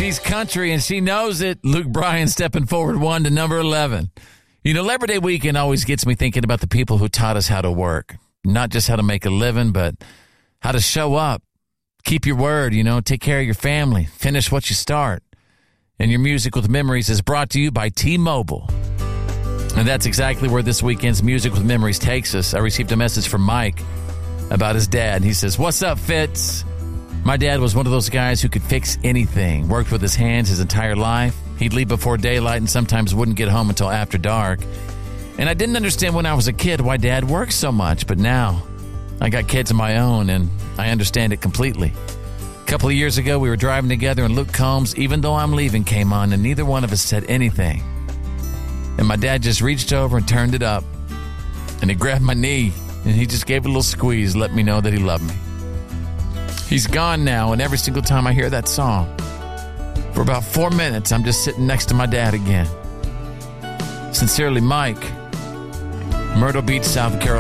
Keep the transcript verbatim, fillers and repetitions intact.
She's country and she knows it. Luke Bryan stepping forward one to number eleven. You know, Labor Day weekend always gets me thinking about the people who taught us how to work. Not just how to make a living, but how to show up. Keep your word, you know, take care of your family. Finish what you start. And your Music with Memories is brought to you by T-Mobile. And that's exactly where this weekend's Music with Memories takes us. I received a message from Mike about his dad. He says, "What's up, Fitz? My dad was one of those guys who could fix anything. Worked with his hands his entire life. He'd leave before daylight and sometimes wouldn't get home until after dark. And I didn't understand when I was a kid why Dad worked so much, but now I got kids of my own and I understand it completely. A couple of years ago, we were driving together and Luke Combs, Even Though I'm Leaving, came on and neither one of us said anything. And my dad just reached over and turned it up. And he grabbed my knee and he just gave it a little squeeze, let me know that he loved me. He's gone now, and every single time I hear that song, for about four minutes, I'm just sitting next to my dad again. Sincerely, Mike, Myrtle Beach, South Carolina."